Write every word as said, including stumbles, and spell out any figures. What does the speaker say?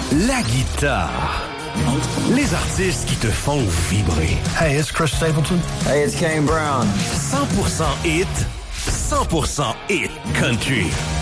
la guitare. Les artistes qui te font vibrer. Hey, it's Chris Stapleton. Hey, it's Kane Brown. cent pour cent hit, cent pour cent hit country.